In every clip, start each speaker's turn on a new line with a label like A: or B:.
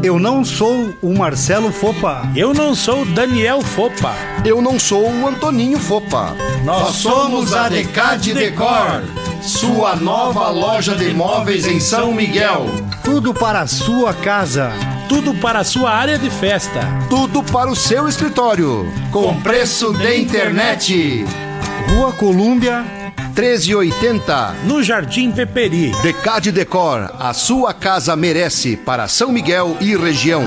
A: Eu não sou o Marcelo Fopa.
B: Eu não sou o Daniel Fopa.
C: Eu não sou o Antoninho Fopa.
D: Nós somos a Decade Decor, sua nova loja de imóveis em São Miguel.
A: Tudo para a sua casa.
B: Tudo para a sua área de festa.
C: Tudo para o seu escritório.
D: Com preço de internet.
A: Rua Colúmbia
C: 1380.
B: No Jardim Peperi.
C: Decade Decor, a sua casa merece, para São Miguel e região.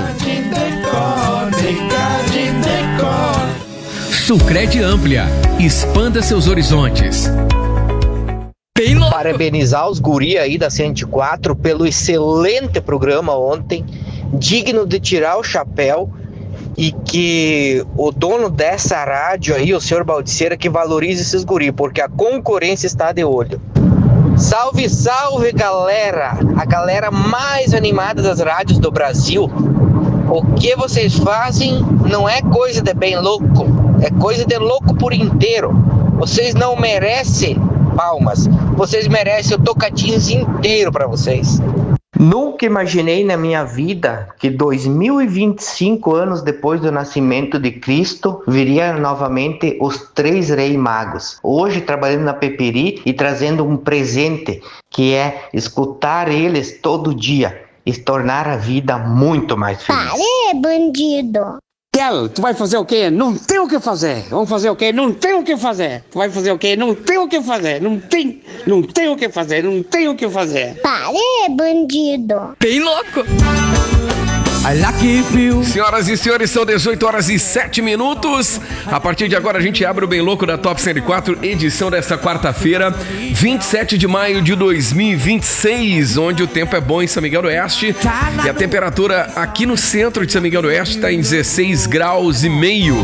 D: Decade Decor.
E: Sucred Amplia. Expanda seus horizontes.
F: Parabenizar os guri aí da 104 pelo excelente programa ontem, digno de tirar o chapéu, e que o dono dessa rádio aí, o senhor Baldiceira, que valorize esses guri, porque a concorrência está de olho. Salve, salve, galera! A galera mais animada das rádios do Brasil. O que vocês fazem não é coisa de bem louco, é coisa de louco por inteiro. Vocês não merecem palmas, vocês merecem o Tocantins inteiro para vocês. Nunca imaginei na minha vida que 2025 anos depois do nascimento de Cristo viria novamente os 3 Reis Magos. Hoje trabalhando na Peperi e trazendo um presente, que é escutar eles todo dia e tornar a vida muito mais feliz.
G: Pare, bandido!
H: Kel, tu vai fazer o quê? Não tem o que fazer. Vamos fazer o quê? Não tem o que fazer. Tu vai fazer o quê? Não tem o que fazer. Não tem o que fazer. Não tem o que fazer.
G: Pare, bandido!
E: Bem louco!
I: Senhoras e senhores, são 18h07. A partir de agora a gente abre o Bem Louco da Top 104, edição desta quarta-feira, 27 de maio de 2026, onde o tempo é bom em São Miguel do Oeste e a temperatura aqui no centro de São Miguel do Oeste está em 16 graus e meio.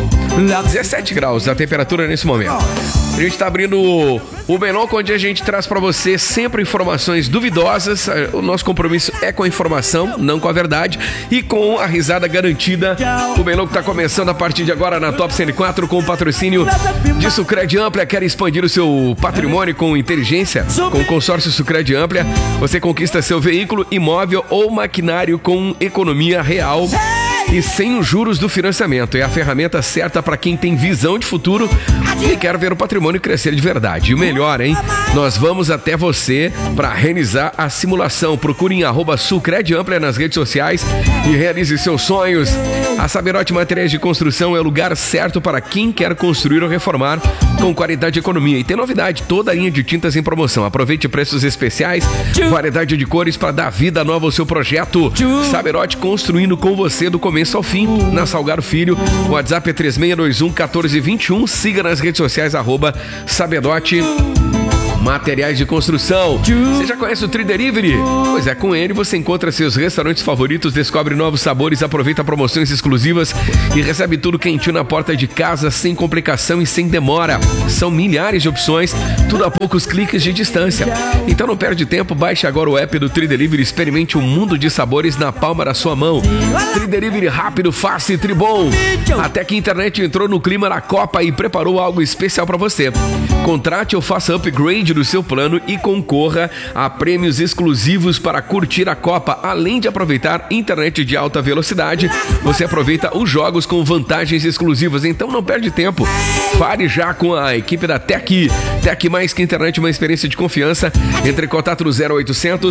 I: 17 graus a temperatura nesse momento. A gente está abrindo o Bem Louco, onde a gente traz para você sempre informações duvidosas. O nosso compromisso é com a informação, não com a verdade, e com a risada garantida. O Bem Louco está começando a partir de agora na Top 104 com o patrocínio de Sucred Amplia. Quer expandir o seu patrimônio com inteligência? Com o consórcio Sucred Amplia, você conquista seu veículo, imóvel ou maquinário com economia real e sem os juros do financiamento. É a ferramenta certa para quem tem visão de futuro e quer ver o patrimônio crescer de verdade. E o melhor, hein? Nós vamos até você para realizar a simulação. Procure em @SucredAmplia nas redes sociais e realize seus sonhos. A Saberote Materiais de Construção é o lugar certo para quem quer construir ou reformar com qualidade e economia. E tem novidade, toda a linha de tintas em promoção. Aproveite preços especiais, variedade de cores para dar vida nova ao seu projeto. Saberote construindo com você do começo ao fim, na Salgado Filho. O WhatsApp é 3621-1421. Siga nas redes sociais @Saberote Materiais de Construção. Você já conhece o Tri Delivery? Pois é, com ele você encontra seus restaurantes favoritos, descobre novos sabores, aproveita promoções exclusivas e recebe tudo quentinho na porta de casa, sem complicação e sem demora. São milhares de opções, tudo a poucos cliques de distância. Então não perde tempo, baixe agora o app do Tri Delivery, experimente um mundo de sabores na palma da sua mão. Tri Delivery rápido, fácil e tribom. Até que a internet entrou no clima da Copa e preparou algo especial para você. Contrate ou faça upgrade do seu plano e concorra a prêmios exclusivos para curtir a Copa. Além de aproveitar internet de alta velocidade, você aproveita os jogos com vantagens exclusivas. Então não perde tempo. Fale já com a equipe da Tec. Tec mais que internet, uma experiência de confiança. Entre em contato no 0800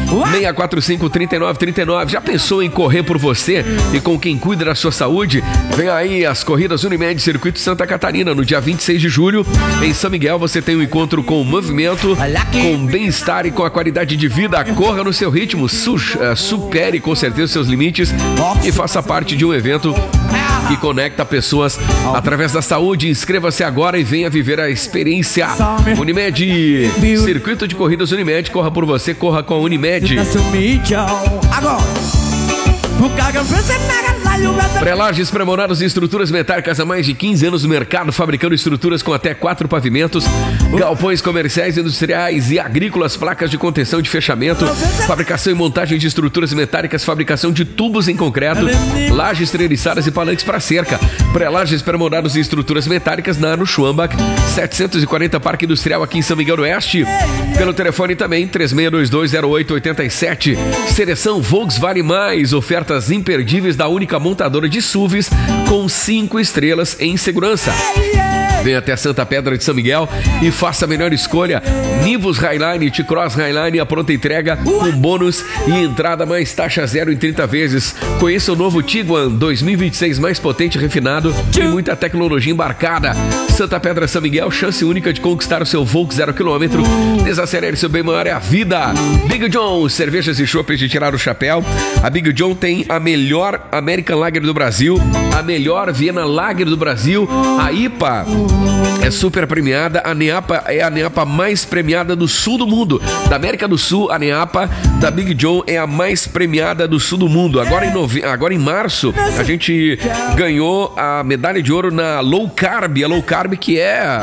I: 645 3939. Já pensou em correr por você e com quem cuida da sua saúde? Vem aí as corridas Unimed Circuito Santa Catarina no dia 26 de julho. Em São Miguel você tem um encontro com o movimento, com bem-estar e com a qualidade de vida. Corra no seu ritmo, supere com certeza seus limites e faça parte de um evento que conecta pessoas através da saúde. Inscreva-se agora e venha viver a experiência. Unimed, Circuito de Corridas Unimed, corra por você, corra com a Unimed. Pré-Lages, Pré-Morados e Estruturas Metálicas há mais de 15 anos no mercado, fabricando estruturas com até 4 pavimentos, galpões comerciais, industriais e agrícolas, placas de contenção de fechamento, fabricação e montagem de estruturas metálicas, fabricação de tubos em concreto, lajes treliçadas e palanques para cerca. Pré-Lages, Pré-Morados e Estruturas Metálicas na Ano Schwambach, 740 Parque Industrial aqui em São Miguel do Oeste. Pelo telefone também, 36220887. Seleção Volkswagen Mais, ofertas imperdíveis da única montadora de SUVs com 5 estrelas em segurança. Venha até Santa Pedra de São Miguel e faça a melhor escolha. Nivus Highline, T-Cross Highline, a pronta entrega com bônus e entrada mais taxa zero em 30 vezes. Conheça o novo Tiguan 2026 mais potente e refinado e muita tecnologia embarcada. Santa Pedra São Miguel, chance única de conquistar o seu Volks 0 km. Desacelere seu bem maior é a vida. Big John, cervejas e chopes de tirar o chapéu. A Big John tem a melhor American Lager do Brasil, a melhor Viena Lager do Brasil, a IPA é super premiada, a NEAPA é a NEAPA mais premiada do sul do mundo. Da América do Sul, a NEAPA da Big John é a mais premiada do sul do mundo. Agora em março, a gente ganhou a medalha de ouro na Low Carb. A Low Carb, que é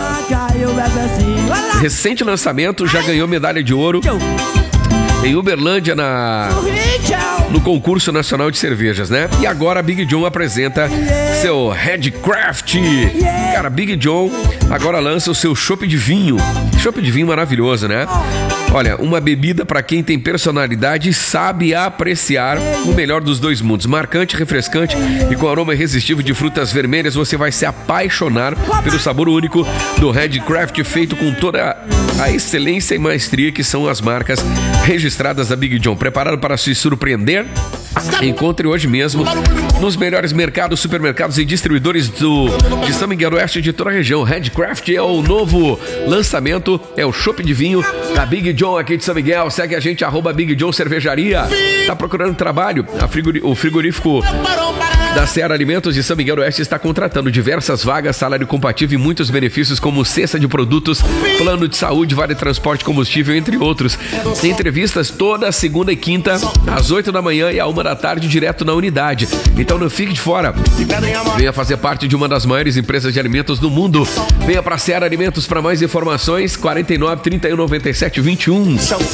I: recente lançamento, já ganhou medalha de ouro em Uberlândia no concurso nacional de cervejas, né? E agora a Big John apresenta seu Handcraft. Cara, Big John agora lança o seu chopp de vinho. Chopp de vinho maravilhoso, né? Olha, uma bebida para quem tem personalidade e sabe apreciar o melhor dos dois mundos. Marcante, refrescante e com aroma irresistível de frutas vermelhas, você vai se apaixonar pelo sabor único do Handcraft, feito com toda a excelência e maestria que são as marcas registradas da Big John. Preparado para se surpreender? Encontre hoje mesmo nos melhores mercados, supermercados e distribuidores de São Miguel do Oeste e de toda a região. Handcraft é o novo lançamento, é o chopp de vinho da Big John aqui de São Miguel. Segue a gente, @Big John Cervejaria. Tá procurando trabalho? O frigorífico da Seara Alimentos de São Miguel do Oeste está contratando diversas vagas, salário compatível e muitos benefícios como cesta de produtos, plano de saúde, vale transporte, combustível, entre outros. Tem entrevistas toda segunda e quinta, às 8 da manhã e à 1 da tarde, direto na unidade. Então não fique de fora. Venha fazer parte de uma das maiores empresas de alimentos do mundo. Venha para Seara Alimentos para mais informações. 49 31 97 21.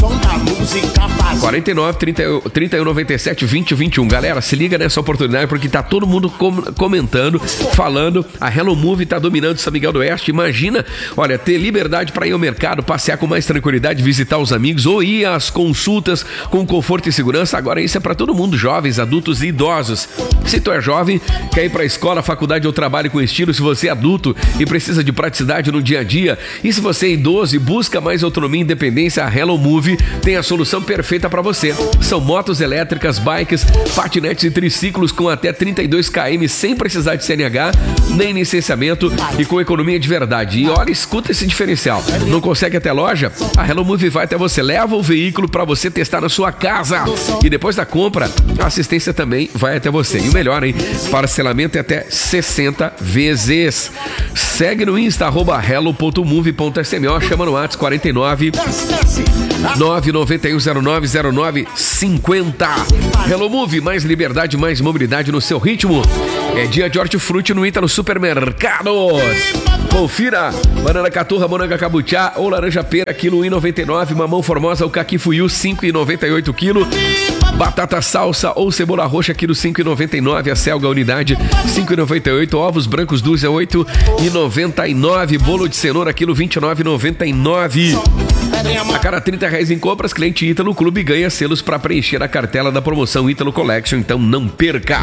I: 49 31 97 20 21. Galera, se liga nessa oportunidade porque tá todo mundo comentando, falando. A Hello Move tá dominando São Miguel do Oeste. Imagina, olha, ter liberdade para ir ao mercado, passear com mais tranquilidade, visitar os amigos ou ir às consultas com conforto e segurança. Agora isso é para todo mundo, jovens, adultos e idosos. Se tu é jovem, quer ir para a escola, faculdade ou trabalho com estilo, se você é adulto e precisa de praticidade no dia a dia, e se você é idoso e busca mais autonomia e independência, a Hello Move tem a solução perfeita para você. São motos elétricas, bikes, patinetes e triciclos com até 32 km sem precisar de CNH, nem licenciamento e com economia de verdade. E olha, escuta esse diferencial. Não consegue até loja? A Hello Move vai até você, leva o veículo para você testar na sua casa e depois da compra, a assistência também vai até você. E o melhor, hein? Parcelamento é até 60 vezes. Segue no Insta, @hello.move.smo, chama no WhatsApp 49 991090950. Hello Move, mais liberdade, mais mobilidade no seu ritmo. É dia de hortifruti no Ítalo Supermercados. Confira, banana caturra, banana cabuchá ou laranja pera, quilo 1,99. Mamão formosa ou caqui fuiu, 5,98 quilo. Batata salsa ou cebola roxa, quilo 5,99. A selga unidade, 5,98. Ovos brancos dúzia, 8,99. Bolo de cenoura, quilo 29,99. A cada R$30 em compras, cliente Ítalo Clube ganha selos para preencher a cartela da promoção Ítalo Collection. Então não perca.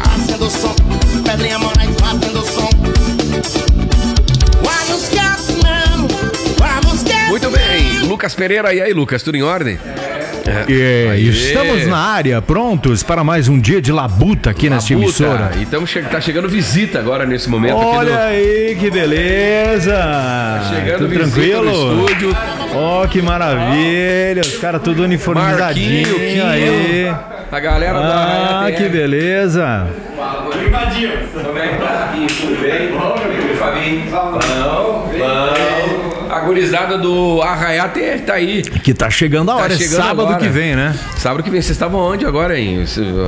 I: Muito bem, Lucas Pereira. E aí, Lucas, tudo em ordem?
A: Estamos na área, prontos para mais um dia de labuta aqui nesta emissora.
I: Então tá chegando visita agora nesse momento.
A: Olha aqui aí, que beleza!
I: Tá chegando
A: tudo
I: visita
A: tranquilo?
I: No estúdio.
A: Ó, que maravilha! Os caras tudo uniformizadinho aí.
I: A galera da
A: que beleza!
I: Como é que tá aqui? Tudo bem? Fabinho? Bom. A gurizada do Arraiá tá aí.
A: Que tá chegando a hora, sábado
I: agora.
A: que vem, né?
I: Sábado que vem. Vocês estavam onde agora, hein?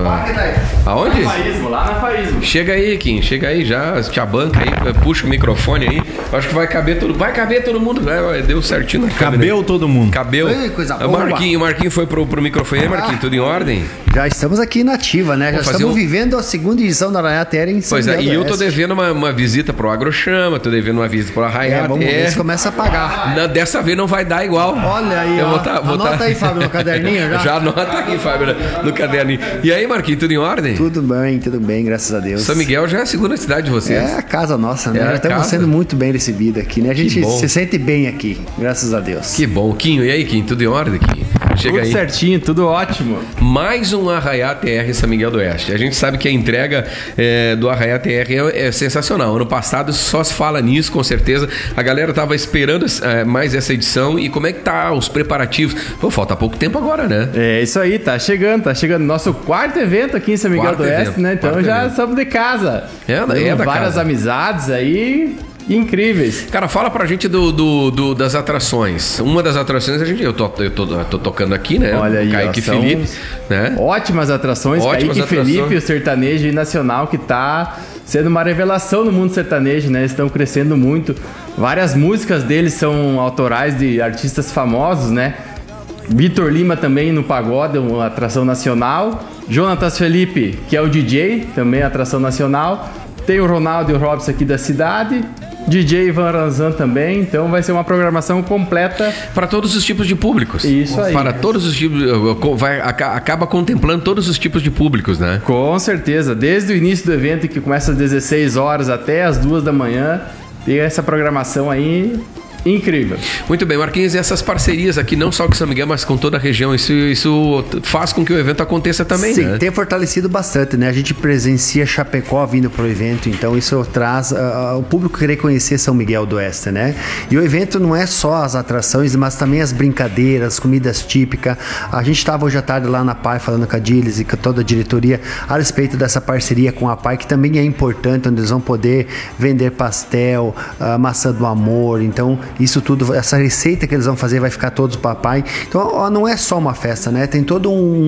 I: Aonde?
J: Lá na Faísmo.
I: Chega aí, Kim. Chega aí já. Te abanca aí. Puxa o microfone aí. Acho que vai caber todo mundo. Deu certinho na câmera.
A: Cabeu todo mundo.
I: Cabeu.
C: Ei, coisa
I: O
C: boa.
I: Marquinho foi pro microfone aí, Marquinho. Tudo em ordem?
C: Já estamos aqui na ativa, né? Já estamos vivendo a segunda edição da Arraiá TR em São
I: Pois é,
C: Miguel
I: e
C: do
I: eu tô
C: Oeste.
I: devendo uma visita pro Agrochama, tô devendo uma visita pro Arraiá.
C: Vamos ver se começa a pagar.
I: Dessa vez não vai dar igual.
C: Olha aí,
I: eu
C: ó. Anota aí, Fábio, no caderninho já.
I: Já anota aqui, Fábio, no caderninho. E aí, Marquinhos, tudo em ordem?
C: Tudo bem, graças a Deus.
I: São Miguel já é a segunda cidade de vocês.
C: É a casa nossa, né?
I: É a
C: Já estamos
I: casa.
C: sendo muito bem recebidos aqui, né? A gente
I: bom.
C: se sente bem aqui, graças a Deus.
I: Que bom. Quinho, e aí, Quinho, tudo em ordem, Quinho? Chega
J: Tudo
I: aí.
J: certinho, tudo ótimo.
I: Mais um Arraiá TR em São Miguel do Oeste. A gente sabe que a entrega do Arraiá TR é sensacional. Ano passado só se fala nisso, com certeza. A galera tava esperando mais essa edição. E como é que tá os preparativos? Pô, falta pouco tempo agora, né?
J: É isso aí, tá chegando nosso quarto evento aqui em São Miguel
I: Quarto
J: do Oeste,
I: evento,
J: né? Então
I: quarto
J: já
I: evento.
J: estamos de casa.
I: É da
J: Várias
I: casa.
J: amizades aí incríveis.
I: Cara, fala pra gente das atrações. Uma das atrações, eu tô tocando aqui, né?
J: Olha aí,
I: Kaique
J: são
I: Felipe, né?
J: Ótimas atrações.
I: Ótimas
J: Kaique
I: atrações.
J: Felipe, o sertanejo nacional que tá sendo uma revelação no mundo sertanejo, né? Estão crescendo muito. Várias músicas deles são autorais de artistas famosos, né? Vitor Lima também no pagode, uma atração nacional. Jonatas Felipe, que é o DJ, também atração nacional. Tem o Ronaldo e o Robson aqui da cidade. DJ Ivan Ranzan também, então vai ser uma programação completa
I: para todos os tipos de públicos.
J: Isso aí.
I: Para todos os tipos, acaba contemplando todos os tipos de públicos, né?
J: Com certeza, desde o início do evento, que começa às 16 horas até às 2 da manhã, tem essa programação aí incrível.
I: Muito bem, Marquinhos, e essas parcerias aqui, não só com São Miguel, mas com toda a região, isso faz com que o evento aconteça também,
C: Sim,
I: né?
C: tem fortalecido bastante, né? A gente presencia Chapecó vindo pro evento, então isso traz o público querer conhecer São Miguel do Oeste, né? E o evento não é só as atrações, mas também as brincadeiras, comidas típicas. A gente estava hoje à tarde lá na PAI falando com a Diles e com toda a diretoria a respeito dessa parceria com a PAI, que também é importante, onde eles vão poder vender pastel, maçã do amor, então isso tudo, essa receita que eles vão fazer vai ficar todos para a PAI. Então ó, não é só uma festa, né? Tem toda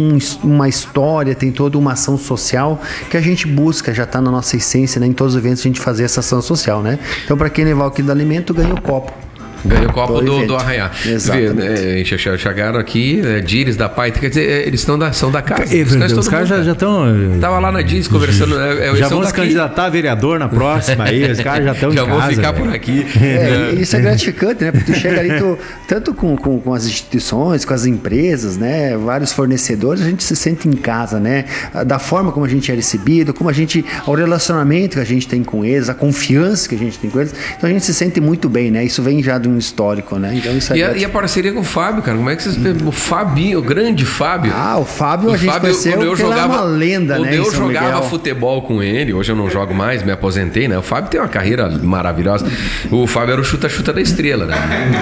C: uma história, tem toda uma ação social que a gente busca, já está na nossa essência, né? Em todos os eventos a gente fazer essa ação social, né? Então para quem levar o quilo do alimento ganha o copo.
I: Ganha o copo do Arraiá.
C: Exatamente.
I: Chegaram aqui, Dires da PAI, quer dizer, eles são da casa.
A: Os caras já estão.
I: Tava lá na Dires conversando.
A: Já vão se candidatar a vereador na próxima aí, os caras já estão em casa.
I: Já vão ficar por aqui.
C: Isso é gratificante, né? Porque tu chega ali, tanto com as instituições, com as empresas, né? Vários fornecedores, a gente se sente em casa, né? Da forma como a gente é recebido, o relacionamento que a gente tem com eles, a confiança que a gente tem com eles. Então a gente se sente muito bem, né? Isso vem já de um histórico, né? Então isso
I: E a parceria com o Fábio, cara, como é que vocês... O Fabinho, o grande Fábio.
C: O Fábio a gente conheceu porque ele é uma lenda, né?
I: Eu jogava futebol com ele, hoje eu não jogo mais, me aposentei, né? O Fábio tem uma carreira maravilhosa. O Fábio era o chuta-chuta da estrela, né?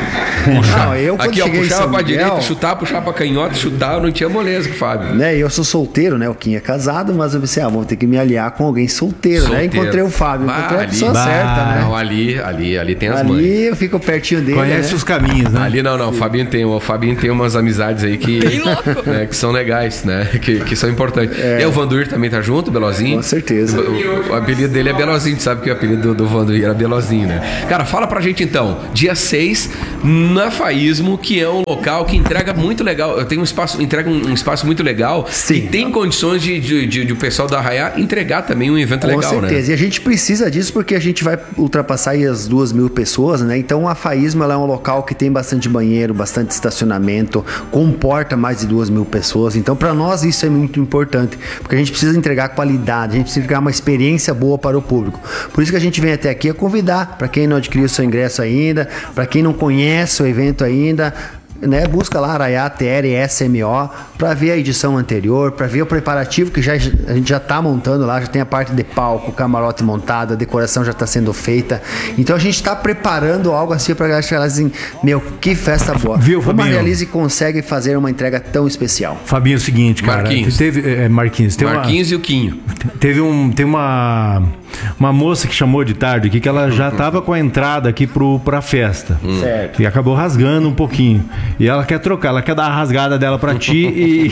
I: Puxava pra direita, puxava pra canhota, chutava, não tinha moleza com o Fábio.
C: Né? Eu sou solteiro, né? O Kim é casado, mas eu pensei, vamos ter que me aliar com alguém solteiro, né? Encontrei o Fábio, encontrei a pessoa certa, né?
I: Não, ali tem as
C: ali
I: mães.
C: Ali eu fico pertinho dele.
A: Conhece, né? Os caminhos, né?
I: Ali não, o Fabinho tem umas amizades aí que, né, que são legais, né? Que são importantes. E o Vanduir também tá junto, Belozinho?
C: Com certeza.
I: O apelido dele é Belozinho, tu sabe que o apelido do Vanduir era Belozinho, né? Cara, fala pra gente então, dia 6, na Faísmo, que é um local que entrega muito legal, entrega um espaço muito legal.
C: Sim.
I: E tem condições de o pessoal da Arraiá entregar também um evento legal, né?
C: Com certeza, e a gente precisa disso porque a gente vai ultrapassar aí as 2.000 pessoas, né? Então a Faísmo, ela é um local que tem bastante banheiro, bastante estacionamento, comporta mais de 2.000 pessoas. Então para nós isso é muito importante, porque a gente precisa entregar qualidade, a gente precisa entregar uma experiência boa para o público. Por isso que a gente vem até aqui a convidar, para quem não adquiriu seu ingresso ainda, para quem não conhece o evento ainda, né, busca lá Arraiá TR SMO para ver a edição anterior, para ver o preparativo que a gente já está montando lá, já tem a parte de palco, camarote montado, a decoração já está sendo feita. Então a gente está preparando algo assim para a galera chegar lá e dizer, meu, que festa boa.
A: Viu,
C: como
A: Fabinho?
C: a Realize consegue fazer uma entrega tão especial?
A: Fabinho, é o seguinte, cara.
I: Marquinhos.
A: Marquinhos.
I: Marquinhos e o Quinho.
A: Tem uma uma moça que chamou de tarde aqui, que ela já tava com a entrada aqui pra festa.
C: Certo.
A: E acabou rasgando um pouquinho. E ela quer trocar, ela quer dar a rasgada dela pra ti e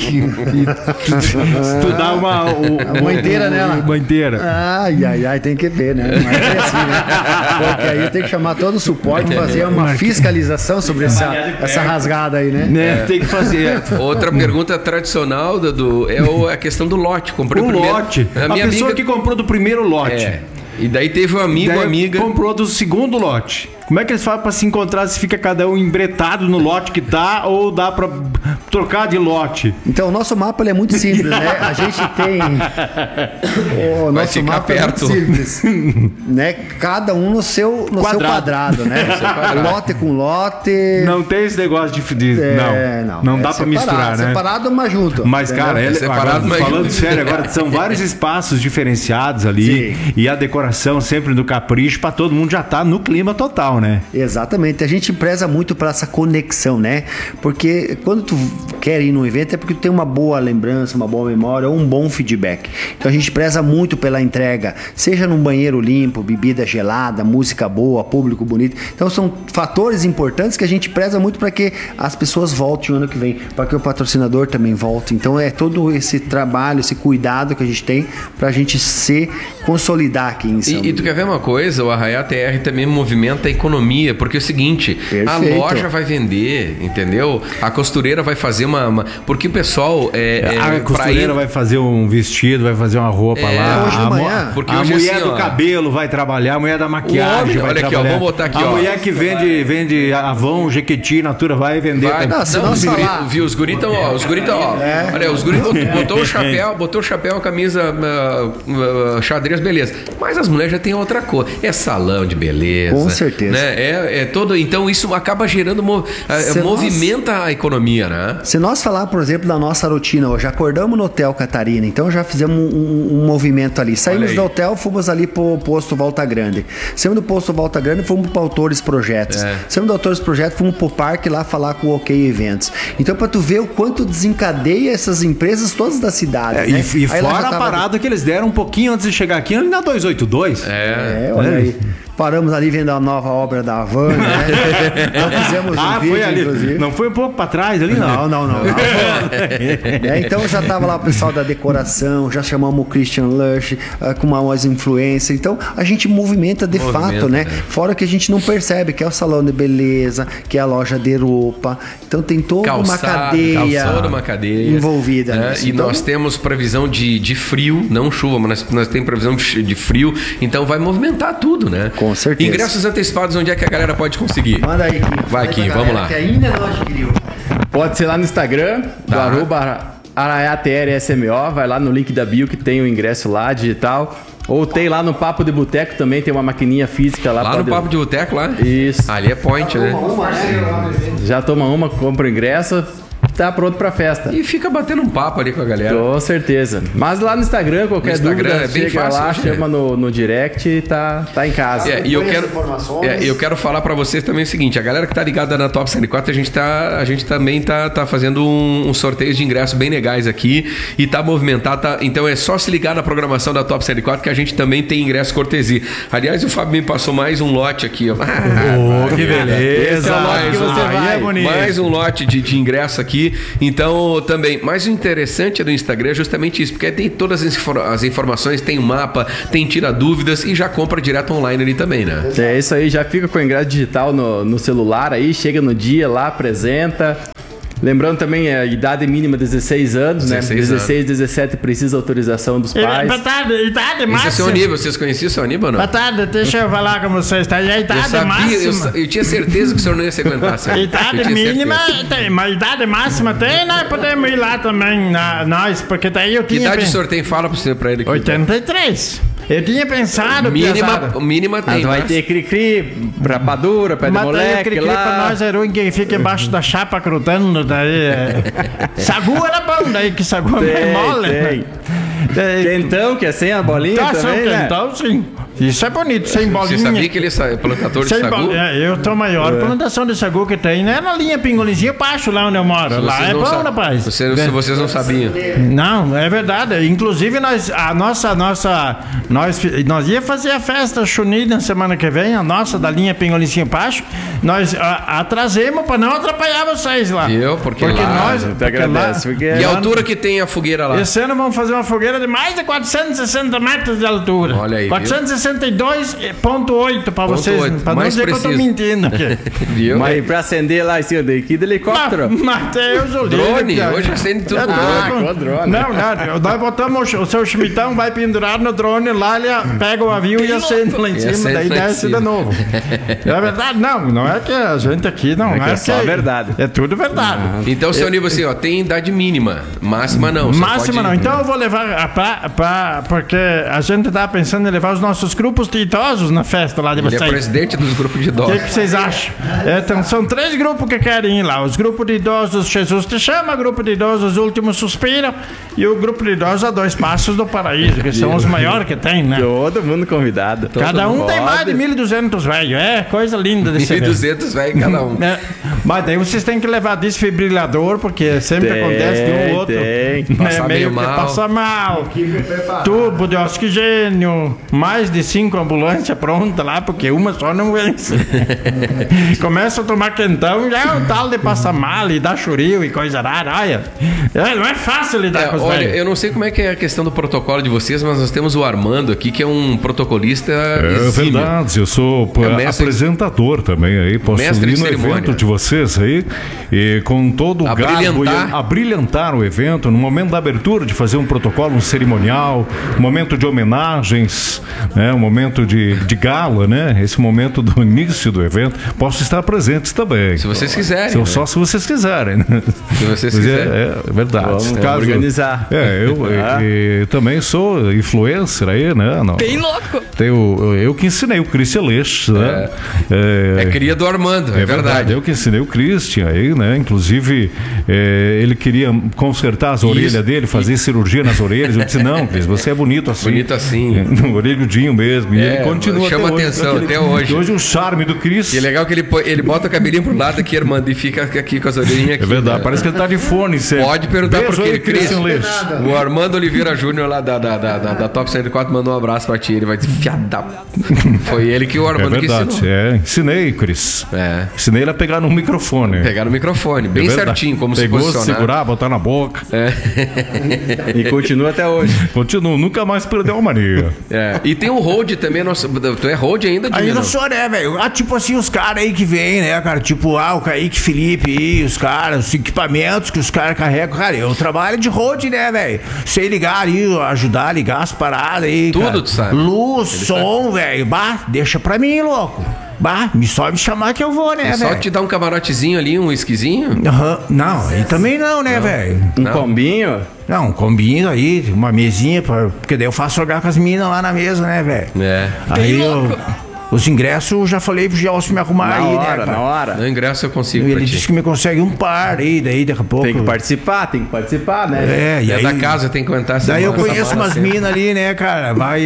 A: estudar uma
C: inteira nela.
A: Uma inteira.
C: Ai, tem que ver, né? Mas é assim, né? Porque aí tem que chamar todo o suporte e fazer uma fiscalização sobre essa rasgada aí, né?
A: Tem que fazer.
I: Outra pergunta tradicional é a questão do lote. Comprei o primeiro.
A: Lote. A
I: minha
A: pessoa
I: amiga
A: que comprou do primeiro lote.
I: E daí teve um amigo ou amiga.
A: Comprou do segundo lote. Como é que eles fazem pra se encontrar se fica cada um embretado no lote que tá ou dá pra trocar de lote?
C: Então, o nosso mapa ele é muito simples, né? A gente tem... O
I: Vai
C: nosso
I: ficar
C: mapa
I: perto.
C: é muito simples. Né? Cada um no seu quadrado, né? Lote com lote...
A: Não tem esse negócio de não dá pra misturar, né?
C: Separado, mas junto.
A: Mas,
C: entendeu?
A: cara,
I: separado, mas
A: falando
I: junto.
A: sério, agora são vários espaços diferenciados ali.
C: Sim.
A: E a decoração sempre no capricho pra todo mundo já tá no clima total, né?
C: Exatamente, a gente preza muito para essa conexão, né? Porque quando tu quer ir num evento é porque tu tem uma boa lembrança, uma boa memória ou um bom feedback. Então a gente preza muito pela entrega, seja num banheiro limpo, bebida gelada, música boa, público bonito. Então são fatores importantes que a gente preza muito para que as pessoas voltem o ano que vem, para que o patrocinador também volte. Então é todo esse trabalho, esse cuidado que a gente tem para a gente se consolidar aqui em São
I: E tu quer ver uma coisa? O Arraiá TR também movimenta a economia, porque é o seguinte, a loja vai vender, entendeu? A costureira vai fazer porque o pessoal...
A: a costureira vai fazer um vestido, vai fazer uma roupa lá.
C: Hoje de manhã.
I: Porque
A: a
I: hoje
A: mulher
I: assim,
A: do cabelo vai trabalhar, a mulher da maquiagem vai
I: olha
A: trabalhar.
I: aqui, ó, vamos botar aqui,
A: a
I: ó.
A: mulher que vende Avon, Jequiti, Natura vai vender.
I: Vai.
C: Não, se nós falar...
I: Viu, os guris estão, ó. Olha, os guris botou o chapéu, a camisa xadrez, beleza. Mas as mulheres já têm outra cor. É salão de beleza.
C: Com certeza.
I: Né? É todo... Então isso acaba gerando... movimenta a economia, né?
C: Se nós falar, por exemplo, da nossa rotina hoje, acordamos no Hotel Catarina, então já fizemos um movimento ali. Saímos do hotel, fomos ali pro posto Volta Grande. Saímos do posto Volta Grande, fomos pro Autores Projetos. Saímos do Autores Projetos, fomos pro parque lá falar com o OK Eventos. Então, pra tu ver o quanto desencadeia essas empresas todas da cidade. Né?
A: E fora a parada que eles deram um pouquinho antes de chegar aqui, ali na 282.
C: Olha aí. Paramos ali vendo a nova obra da Havan, né? Nós fizemos um vídeo,
A: foi ali.
C: inclusive.
A: Não foi um pouco pra trás ali, não?
C: Não. Então já tava lá o pessoal da decoração, já chamamos o Christian Lush com umas influências. Então a gente movimenta de fato, né? Fora que a gente não percebe, que é o salão de beleza, que é a loja de roupa. Então tem toda uma cadeia envolvida.
I: Né?
C: Nisso.
I: E
C: então,
I: nós temos previsão de frio, não chuva, mas nós temos previsão de frio. Então vai movimentar tudo, né?
C: Com certeza.
I: Ingressos antecipados, onde é que a galera pode conseguir?
C: Manda aí, Kim.
I: Vai, Kim, vamos lá.
C: Que ainda não adquiriu.
J: Pode ser lá no Instagram, do @AraiaTRSMO, vai lá no link da bio que tem o ingresso lá, digital. Ou tem lá no Papo de Boteco também, tem uma maquininha física lá.
I: Lá no Papo de Boteco, lá?
J: Isso.
I: Ali é point, né?
J: Já toma uma, compra o ingresso, tá pronto pra festa.
I: E fica batendo um papo ali com a galera.
J: Com certeza. Mas lá no Instagram, qualquer dúvida,
I: é bem
J: chega
I: fácil,
J: lá,
I: né?
J: chama no direct e tá em casa.
I: E eu quero falar pra vocês também o seguinte, a galera que tá ligada na Top 104, a gente também tá fazendo um sorteio de ingressos bem legais aqui e tá movimentado, então é só se ligar na programação da Top 104 que a gente também tem ingresso cortesia. Aliás, o Fábio me passou mais um lote aqui, ó.
A: Que beleza.
J: Esse é o lote que você vai.
I: Mais um lote de ingresso aqui. Então, também, mas o interessante do Instagram é justamente isso, porque tem todas as informações, tem o mapa, tem tira dúvidas e já compra direto online ali também, né?
J: É isso aí, já fica com o ingresso digital no celular aí, chega no dia lá, apresenta. Lembrando também a idade mínima 16 anos, 16 né? 16, 17 precisa autorização dos pais.
K: Idade máxima.
I: Esse é seu Aníbal, vocês conheciam o seu Aníbal ou não?
K: Batada, deixa eu falar com vocês, tá? E a idade máxima.
I: Eu tinha certeza que o senhor não ia se aguentar.
K: Idade mínima tem, mas idade máxima tem, nós podemos ir lá também, nós, porque daí eu tinha...
I: Que idade o senhor tem? Fala pra ele aqui.
K: 83. Eu tinha pensado...
I: Mínima tem.
J: Vai ter cri-cri, rapadura, pé de moleque
K: cri-cri
J: lá.
K: Pra nós é ruim que fica embaixo da chapa crutando, daí... Sagu era bom, daí que sagu é mole.
J: Quentão, que é sem a bolinha também,
K: quentão, sim. Isso é bonito, sem bolinha.
I: Você sabia que ele é plantador de sagu?
K: Eu tô maior. Plantação de sagu que tem, né? Na linha Pingolinzinho, Pacho, lá onde eu moro. Lá é bom, rapaz.
I: Vocês não sabiam.
K: Não, é verdade. Inclusive, nós ia fazer a festa junina na semana que vem, a nossa, da linha Pingolinzinho Pacho. Nós atrasemos pra não atrapalhar vocês lá.
I: Eu? Porque lá... E a altura que tem a fogueira lá?
K: Esse ano vamos fazer uma fogueira de mais de 460 metros de altura.
I: Olha aí,
K: 462,8 pra vocês. Pra não dizer
I: preciso.
K: que eu tô mentindo aqui.
J: Viu? Mas pra acender lá em cima daqui de helicóptero?
K: Mateus Oliveira.
I: Drone? Hoje acende tudo
J: com drone.
K: Não, nós botamos o seu Chimitão, vai pendurar no drone lá, ele pega o avião e acende lá em cima, daí desce de novo. É verdade? Não é que a gente aqui não é
J: só a verdade.
K: É tudo verdade.
I: Então, seu nível assim, ó, tem idade mínima. Máxima não.
K: Máxima não. Então eu vou levar porque a gente tá pensando em levar os nossos grupos de idosos na festa lá de vocês.
I: Ele é presidente dos grupos de idosos.
K: O que vocês acham? Então, são 3 grupos que querem ir lá. Os grupos de idosos Jesus Te Chama, o grupo de idosos Último Suspiro e o grupo de idosos A Dois Passos do Paraíso, que são os maiores que tem, né?
J: Todo mundo convidado.
K: Cada um tem mais de 1.200 velho. É coisa linda desse
I: 1.200 velho cada um.
K: Mas daí vocês têm que levar desfibrilador, porque sempre acontece de um ou outro.
I: Passa meio mal.
K: Passa mal. Tubo de oxigênio, mais de 5 ambulâncias prontas lá, porque uma só não vence. Começa a tomar quentão, já é um tal de passar mal e dar churil e coisa rara. Olha, não é fácil lidar com os velhos.
I: Olha, eu não sei como é que é a questão do protocolo de vocês, mas nós temos o Armando aqui, que é um protocolista exímio.
L: Verdade, eu sou apresentador também aí, posso ir no evento de vocês aí, e com todo o garbo, abrilhantar o evento, no momento da abertura, de fazer um protocolo, um cerimonial, um momento de homenagens, né, um momento de gala, né, esse momento do início do evento, posso estar presente também.
I: Se vocês quiserem.
L: Só se vocês quiserem, né?
I: Se vocês quiserem.
L: É verdade.
J: Vamos organizar.
L: Eu também sou influencer aí, né?
M: Bem louco.
L: Eu que ensinei o Christian Leix, né?
I: É cria do Armando, é verdade.
L: Eu que ensinei o Christian aí, né? Inclusive, ele queria consertar as orelhas dele, fazer cirurgia nas orelhas. Eu disse, não, Cris, você é bonito assim.
I: Bonito assim.
L: Orelhudinho mesmo. E ele continua
I: chama atenção até hoje.
L: Hoje o charme do Chris.
I: E é legal que ele bota o cabelinho pro lado aqui, Armando, e fica aqui com as orelhinhas aqui.
L: É verdade, né? Parece que ele tá de fone.
I: Pode perguntar por quê, Cris.
L: Leix.
I: O Armando Oliveira Júnior lá da Top 104 mandou um abraço pra ti. Ele vai dizer, fiada. Foi ele que o Armando que ensinou.
L: Ensinei, Cris. Ensinei ele a pegar no microfone.
I: Pegar no microfone, bem certinho, como se posicionar.
L: Segurar, botar na boca.
J: E continua até hoje.
L: Continua, nunca mais perdeu a mania.
I: E tem o Road também. Tu é Road ainda, Divino?
N: Ainda sou, né, velho? Tipo assim, os caras aí que vêm, né, cara? Tipo, o Kaique Felipe e os caras, os equipamentos que os caras carregam. Cara, eu trabalho de road, né, velho? Sei ligar ali, ajudar a ligar as paradas aí,
I: tudo,
N: cara.
I: Tu sabe.
N: Luz, som, velho. Bah, deixa pra mim, louco. Bah, só me chamar que eu vou, né, velho?
I: Só te dar um camarotezinho ali, um whiskyzinho?
N: Não, aí também não, né, velho?
J: Um combinho?
N: Não, um combinho aí, uma mesinha, porque daí eu faço jogar com as meninas lá na mesa, né, velho? Aí os ingressos eu já falei pro Gelson me arrumar aí, né, cara?
J: Na hora.
I: No ingresso eu consigo.
N: Ele disse que me consegue um par aí, daí daqui a pouco.
J: Tem que participar, né?
I: E aí, da casa tem que aguentar essa.
N: Daí eu conheço umas minas ali, né, cara? Vai,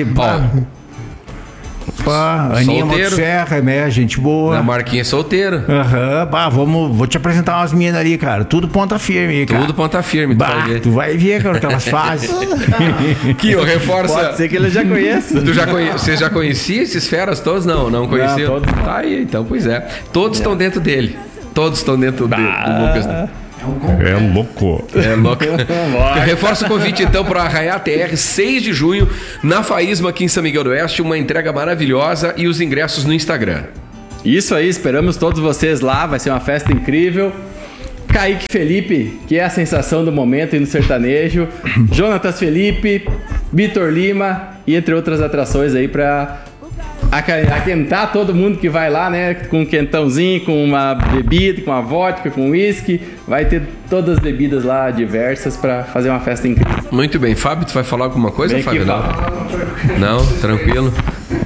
N: Aninha Motosserra, né? Gente boa.
I: A Marquinha é solteiro.
N: Vou te apresentar umas minas ali, cara. Tudo ponta firme, cara.
I: Tudo ponta firme.
N: Tu vai ver, cara, o que elas fazem.
I: Que eu reforço.
J: Pode ser que ele já conheça.
I: Você já conhecia esses feras todos? Não conhecia. Tá aí, então, pois é. Todos estão dentro dele. Todos estão dentro do Lucas.
L: É louco.
I: Reforço o convite então para a Arraiá TR, 6 de junho, na Faísma, aqui em São Miguel do Oeste. Uma entrega maravilhosa e os ingressos no Instagram.
J: Isso aí, esperamos todos vocês lá. Vai ser uma festa incrível. Kaique Felipe, que é a sensação do momento e no sertanejo. Jonatas Felipe, Vitor Lima e entre outras atrações aí para aquentar todo mundo que vai lá, né? Com um quentãozinho, com uma bebida, com uma vodka, com uísque. Vai ter todas as bebidas lá diversas para fazer uma festa incrível.
I: Muito bem. Fábio, tu vai falar alguma coisa, Fábio? Não, tranquilo.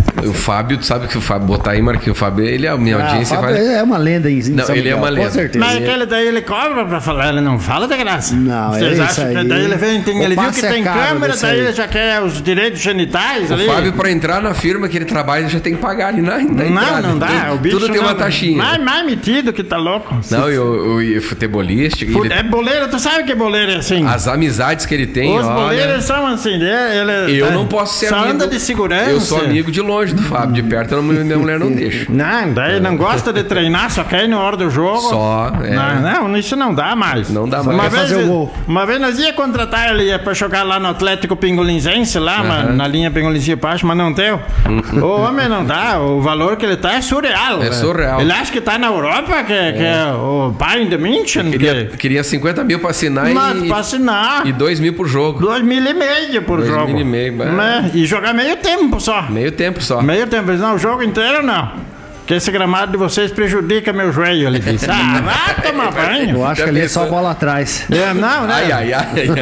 I: O Fábio, tu sabe que o Fábio, botar aí, Marquinhos, o Fábio, ele é a minha audiência.
C: Fábio é uma lenda em
I: Não, ele é uma lenda.
K: Com certeza. Mas aquele daí ele cobra pra falar, ele não fala de graça.
C: Não,
K: vocês
C: é
K: acham
C: isso aí.
K: que daí ele vem, ele viu que tem câmera, daí ele já quer os direitos genitais ali.
I: O Fábio, pra entrar na firma que ele trabalha, já tem que pagar ali na entrada.
K: Não dá, o bicho
I: tudo tem uma taxinha.
K: Mais metido que tá louco.
I: Não, e o futebolista...
K: É boleiro, tu sabe que boleiro é assim.
I: As amizades que ele tem,
K: os boleiros são assim,
I: eu não posso ser
K: só
I: amigo.
K: Anda de segurança.
I: Eu sou amigo de longe do Fábio, de perto a mulher não deixa.
K: Não, daí não gosta de treinar, só quer ir na hora do jogo.
I: Só,
K: Não, isso não dá mais.
I: Não dá mais.
K: Uma vez nós ia contratar ele pra jogar lá no Atlético Pingolinzense, lá na linha Pingolinzinho Pacho, mas não deu. O homem não dá, o valor que ele tá é surreal.
I: É surreal.
K: Ele acha que tá na Europa, que é o Bayern de München.
I: Queria 50 mil pra assinar
K: pra assinar.
I: E 2 mil por jogo.
K: 2,5 mil por jogo.
I: 2,5 mil,
K: e jogar meio tempo só.
I: Meio tempo só.
K: Meio tempo, não, o jogo inteiro não. Que esse gramado de vocês prejudica meu joelho, ele disse. Vai tomar banho.
C: Eu acho que ali é só bola atrás.
K: Não, né?
I: Ai.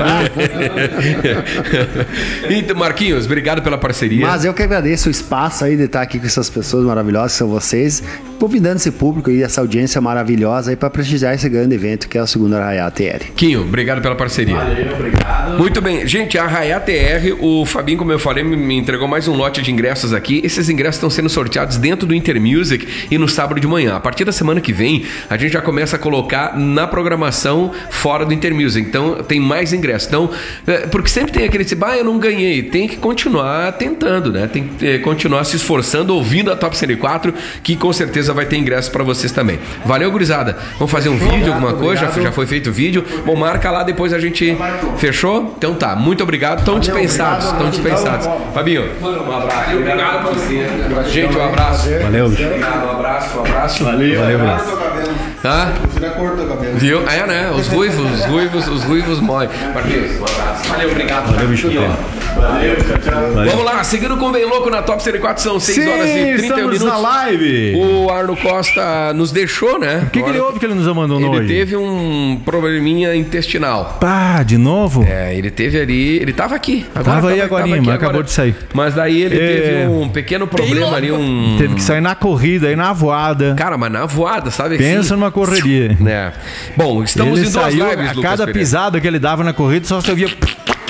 I: Então, Marquinhos, obrigado pela parceria.
C: Mas eu que agradeço o espaço aí de estar aqui com essas pessoas maravilhosas que são vocês, convidando esse público e essa audiência maravilhosa aí para prestigiar esse grande evento que é o segundo Arraiá TR.
I: Quinho, obrigado pela parceria.
J: Valeu, obrigado.
I: Muito bem, gente, a Arraiá TR, o Fabinho, como eu falei, me entregou mais um lote de ingressos aqui. Esses ingressos estão sendo sorteados dentro do Intermusic e no sábado de manhã. A partir da semana que vem, a gente já começa a colocar na programação fora do Intermusic. Então, tem mais ingressos. Então, porque sempre tem aquele tipo, eu não ganhei. Tem que continuar tentando, né? Tem que continuar se esforçando, ouvindo a Top 104, que com certeza vai ter ingressos para vocês também. Valeu, gurizada. Vamos fazer um vídeo, alguma coisa? Já foi feito o vídeo. Bom, marca lá, depois a gente... Fechou? Então tá. Muito obrigado. Estão dispensados. Estão dispensados. Fabinho, um abraço. Obrigado por você. Gente, um abraço.
L: Valeu.
I: Um abraço.
L: Valeu, Bruno.
I: Tá? Viu? Né? Os ruivos morrem. Marquinhos, um abraço. Valeu, obrigado.
L: Valeu, bicho.
I: Valeu. Vamos lá, seguindo com o Bem Louco na Top 104, são 6 horas e 31 minutos.
L: Na live.
I: O Arno Costa nos deixou, né?
L: O que ele houve que ele nos abandonou hoje?
I: Ele teve um probleminha intestinal.
L: Pá, de novo?
I: Ele teve ali, ele tava aqui.
L: Tava aí agora, mas acabou de sair.
I: Mas daí ele teve um pequeno problema ali,
L: Teve que sair na corrida, aí na voada.
I: Cara, mas na voada, sabe?
L: Pensa numa correria.
I: Né? Bom, estamos
L: ele
I: em duas
L: saiu,
I: lives,
L: a cada pisada que ele dava na corrida, só se ouvia...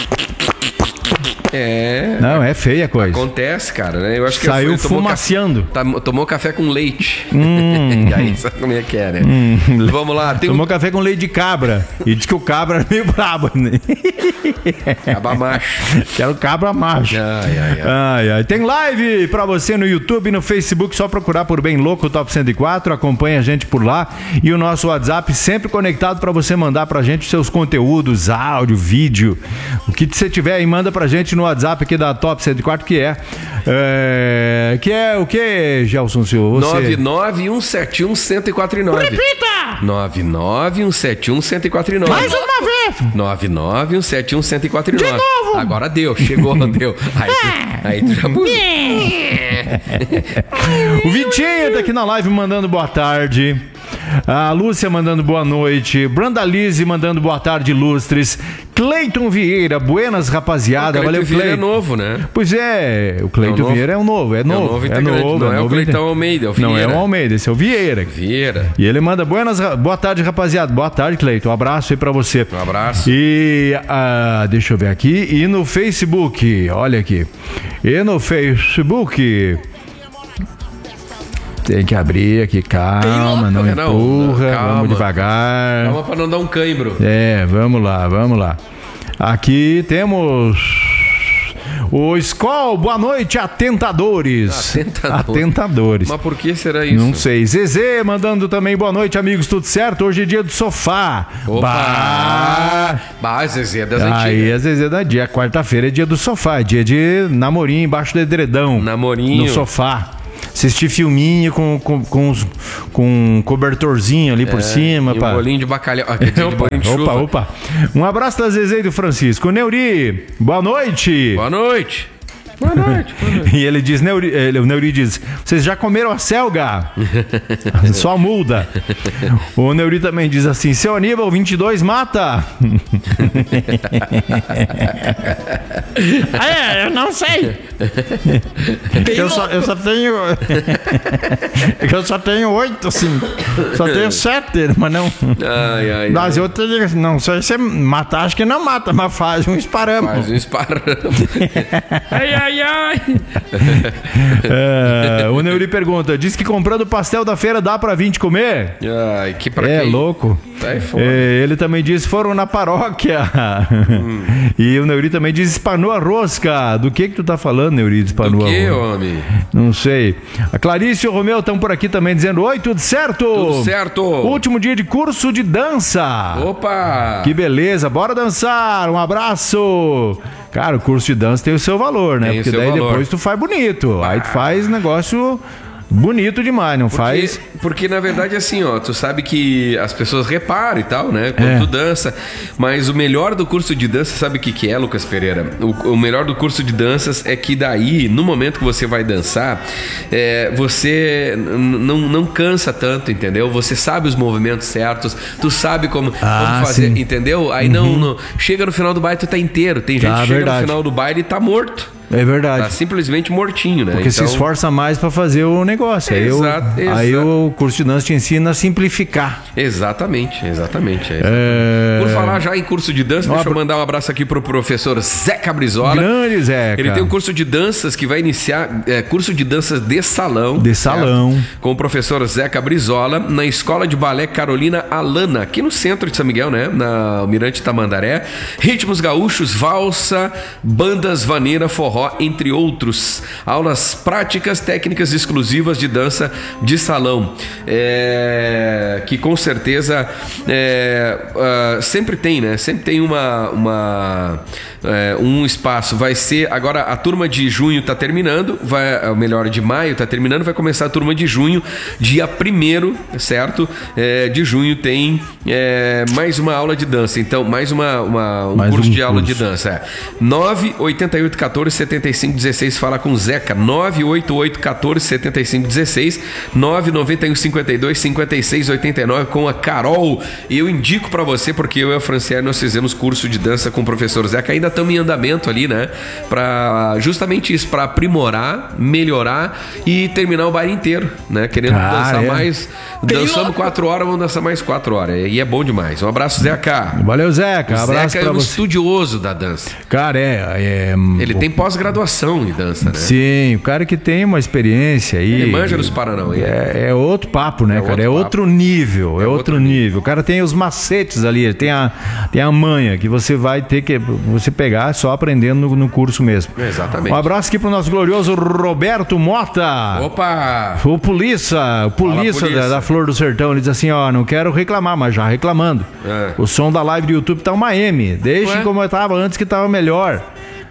L: Não, é feia a coisa.
I: Acontece, cara, né? Eu acho que
L: saiu fumaciando.
I: Tomou café com leite. E aí, sabe como é que é, né? Vamos lá.
L: Tomou café com leite de cabra. E diz que o cabra é meio brabo, né?
I: Cabra macho.
L: Quero cabra macho. Ai. Tem live pra você no YouTube e no Facebook. Só procurar por Bem Louco Top 104. Acompanha a gente por lá. E o nosso WhatsApp sempre conectado pra você mandar pra gente os seus conteúdos, áudio, vídeo. O que você tiver aí, manda pra gente no WhatsApp aqui da Top 104, que é o que, Gelson Silva?
I: 991711049.
K: Repita!
I: 991711049.
K: Mais uma vez!
I: 991711049.
K: De novo!
I: Agora deu, deu. Aí tu já
L: O Vitinho tá aqui na live mandando boa tarde. A Lúcia mandando boa noite. Brandalize mandando boa tarde, ilustres. Cleiton Vieira, buenas, rapaziada.
I: Valeu,
L: Cleiton.
I: É novo, né?
L: Pois é, o Cleiton Vieira é o novo. É novo.
I: Não é o Cleitão Almeida, é o Vieira.
L: Não é o Almeida, esse é o Vieira.
I: E
L: ele manda boa tarde, rapaziada. Boa tarde, Cleiton. Um abraço aí pra você.
I: Um abraço.
L: E deixa eu ver aqui. E no Facebook, olha aqui. E no Facebook... Tem que abrir aqui, calma, não empurra, vamos devagar.
I: Calma pra não dar um cãibro.
L: Vamos lá. Aqui temos o Skol, boa noite, atentadores. Atentadores.
I: Mas por que será isso?
L: Não sei. Zezé mandando também boa noite, amigos, tudo certo? Hoje é dia do sofá.
I: Opa! Zezé das antigas.
L: Aí a Zezé da dia, quarta-feira é dia do sofá, é dia de namorinho embaixo do edredão.
I: Namorinho.
L: No sofá. Assistir filminho com um cobertorzinho ali por cima.
I: E um bolinho de bacalhau.
L: Opa. Um abraço da Zezé e do Francisco. Neuri, boa noite.
I: Boa noite. Boa noite.
A: E ele diz, o Neuri diz, vocês já comeram a selga? Só muda. O Neuri também diz assim, seu Aníbal, 22 mata.
K: Eu não sei. Eu só tenho 8, assim. Só tenho 7, mas não. Mas eu tenho, não sei se matar, acho que não mata, mas faz um esparamo.
I: Ai.
A: O Neuri pergunta, diz que comprando pastel da feira dá pra vir te comer?
I: Ai, que pra
A: É
I: quem?
A: louco. Ele também diz, foram na paróquia. E o Neuri também diz, espanou a rosca. Do que tu tá falando, Neuri? Espanou
I: Do que,
A: a rosca?
I: homem?
A: Não sei. A Clarice e o Romeu estão por aqui também dizendo, oi, tudo certo?
I: Tudo certo.
A: Último dia de curso de dança.
I: Opa!
A: Que beleza, bora dançar. Um abraço. Cara, o curso de dança tem o seu valor, né?
I: Tem
A: Porque
I: o seu
A: daí
I: valor.
A: depois tu faz bonito. Aí tu faz negócio bonito demais, não faz?
I: Porque na verdade assim, ó, tu sabe que as pessoas reparam e tal, né? Quando tu dança, mas o melhor do curso de dança, sabe o que é, Lucas Pereira? O melhor do curso de danças é que daí, no momento que você vai dançar, você não cansa tanto, entendeu? Você sabe os movimentos certos, tu sabe como fazer,
A: sim.
I: entendeu? Aí não chega no final do baile, tu tá inteiro. Tem gente que chega
A: verdade.
I: no final do baile e tá morto.
A: É verdade.
I: Tá simplesmente mortinho, né?
A: Porque se esforça mais pra fazer o negócio. Aí o curso de dança te ensina a simplificar.
I: Exatamente. Por falar já em curso de dança, deixa eu mandar um abraço aqui pro professor Zeca Brizola.
A: Grande Zeca.
I: Ele tem um curso de danças que vai iniciar, curso de danças de salão.
A: De salão.
I: Certo? Com o professor Zeca Brizola, na Escola de Balé Carolina Alana, aqui no centro de São Miguel, né? Na Almirante Tamandaré. Ritmos gaúchos, valsa, bandas, vaneira, forró, entre outros. Aulas práticas, técnicas exclusivas de dança de salão. Que com certeza sempre tem, né? Sempre tem um espaço. Vai ser, agora a turma de junho tá terminando, de maio tá terminando, vai começar a turma de junho, dia 1º, certo? De junho tem mais uma aula de dança. Então, mais um curso de aula de dança. 988147516, fala com o Zeca. 988147516, 991525689 com a Carol. E eu indico pra você, porque eu e a Franciele nós fizemos curso de dança com o professor Zeca, ainda estamos em andamento ali, né? Pra justamente isso, pra aprimorar, melhorar e terminar o baile inteiro, né? Querendo dançar mais. Dançamos 4 horas, vamos dançar mais 4 horas. E é bom demais. Um abraço, Zeca.
A: Valeu, Zeca.
I: O
A: abraço
I: Zeca é um estudioso da dança.
A: Cara,
I: ele tem pós-graduação em dança, né?
A: Sim, o cara que tem uma experiência aí.
I: Ele manja dos Paranauê.
A: É outro papo, né, cara? É outro nível. É outro nível. O cara tem os macetes ali, ele tem a manha que você vai ter que você pegar só aprendendo no curso mesmo.
I: Exatamente.
A: Um abraço aqui pro nosso glorioso Roberto Mota.
I: Opa!
A: O polícia da Flor do Sertão. Ele diz assim, ó, não quero reclamar, mas já reclamando. O som da live do YouTube tá uma M. Deixem como eu tava antes, que tava melhor.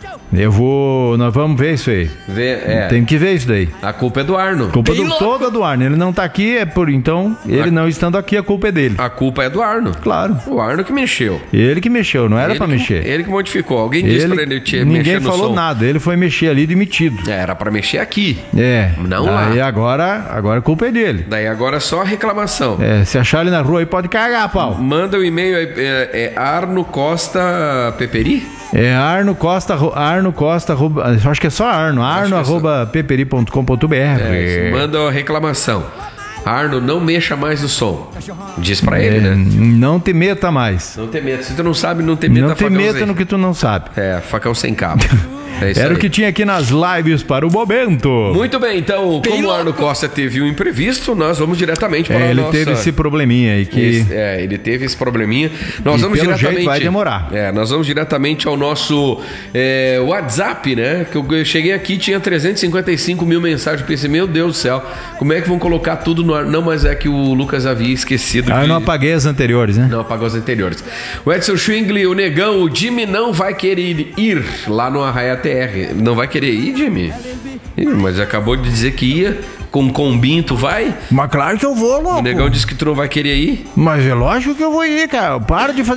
A: Nós vamos ver isso aí. Tem que ver isso daí.
I: A culpa é do Arno.
A: Toda do Arno. Ele não tá aqui, ele não estando aqui, a culpa é dele.
I: A culpa é do Arno.
A: Claro.
I: O Arno que mexeu.
A: Ele que mexeu, não era pra mexer.
I: Ele que modificou. Alguém disse pra ele mexer no som.
A: Ninguém falou nada, ele foi mexer ali demitido.
I: Era pra mexer aqui.
A: Não lá. E agora a culpa é dele.
I: Daí agora é só reclamação.
A: Se achar ele na rua aí pode cagar, pau.
I: Manda o e-mail aí, Arno Costa Peperi?
A: Arno Costa, acho que é só arno@peperi.com.br.
I: Manda a reclamação. Arno, não mexa mais o som. Diz pra ele, né?
A: Não te meta mais.
I: Não te meta. Se tu não sabe, não te meta.
A: Não te meta no que tu não sabe.
I: Facão sem cabo.
A: Era o que tinha aqui nas lives para o momento.
I: Muito bem, então, como o Arno Costa teve um imprevisto, nós vamos diretamente para a nossa...
A: Ele teve esse probleminha aí que...
I: ele teve esse probleminha. Nós vamos diretamente...
A: jeito vai demorar.
I: Nós vamos diretamente ao nosso WhatsApp, né? Que eu cheguei aqui, tinha 355 mil mensagens. Pensei, meu Deus do céu, como é que vão colocar tudo no ar? Não, mas é que o Lucas havia esquecido
A: eu não apaguei as anteriores, né?
I: Não apagou as anteriores. O Edson Schwingli, o Negão, o Jimmy não vai querer ir lá no Arraiate TR. Não vai querer ir, Jimmy? Mas acabou de dizer que ia. Com combinho, tu vai?
N: Mas claro que eu vou, louco.
I: O Negão disse que tu não vai querer ir.
N: Mas é lógico que eu vou ir, cara. Para de fazer